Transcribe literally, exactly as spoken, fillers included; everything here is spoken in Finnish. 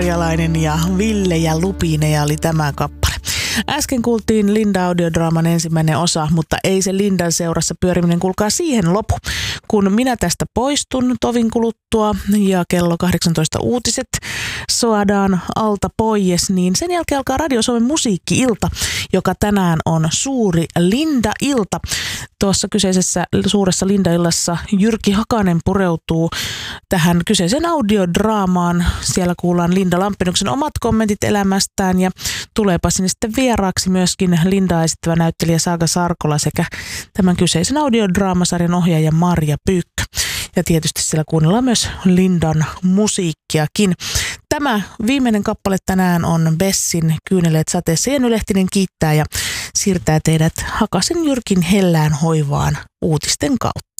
Karjalainen ja Ville ja Lupineja oli tämä kappale. Äsken kuultiin Linda-audiodraaman ensimmäinen osa, mutta ei se Lindan seurassa pyöriminen kuulkaa siihen lopu. Kun minä tästä poistun tovin kuluttua ja kello kahdeksantoista uutiset soadaan alta pois, niin sen jälkeen alkaa Radio Suomen musiikki-ilta, joka tänään on suuri Linda-ilta. Tuossa kyseisessä suuressa Linda-illassa Jyrki Hakanen pureutuu tähän kyseiseen audiodraamaan. Siellä kuullaan Linda Lampinuksen omat kommentit elämästään ja tuleepa sinne sitten vieraaksi myöskin Lindaa esittävä näyttelijä Saaga Sarkola sekä tämän kyseisen audiodraamasarjan ohjaaja Marja Pyykkö. Ja tietysti siellä kuunnellaan myös Lindan musiikkiakin. Tämä viimeinen kappale tänään on Bessin Kyyneleet sateessa. Jenny Lehtinen kiittää ja siirtää teidät Hakasen Jyrkin hellään hoivaan uutisten kautta.